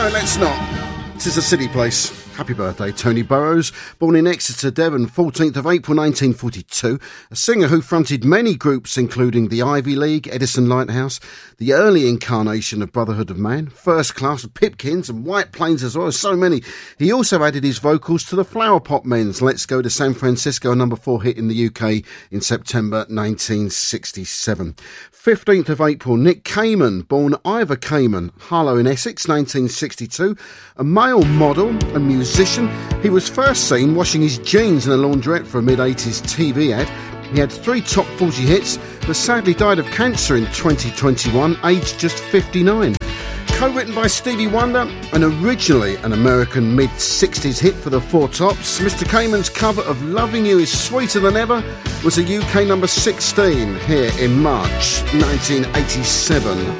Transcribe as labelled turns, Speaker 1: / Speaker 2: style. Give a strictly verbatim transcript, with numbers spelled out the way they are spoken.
Speaker 1: No, let's not. This is a silly place. Happy birthday, Tony Burrows, born in Exeter, Devon, fourteenth of April nineteen forty-two, a singer who fronted many groups including the Ivy League, Edison Lighthouse, the early incarnation of Brotherhood of Man, First Class, Pipkins and White Plains as well, so many. He also added his vocals to the Flower Pot Men's Let's Go to San Francisco, number four hit in the U K in September nineteen sixty-seven. fifteenth of April, Nick Kamen, born Ivor Kamen, Harlow in Essex, nineteen sixty-two, a male model and musician. He was first seen washing his jeans in a laundrette for a mid-eighties T V ad. He had three top forty hits, but sadly died of cancer in twenty twenty-one, aged just fifty-nine. Co-written by Stevie Wonder and originally an American mid-sixties hit for the Four Tops, Mister Kamen's cover of Loving You Is Sweeter Than Ever was a U K number sixteen here in March nineteen eighty-seven.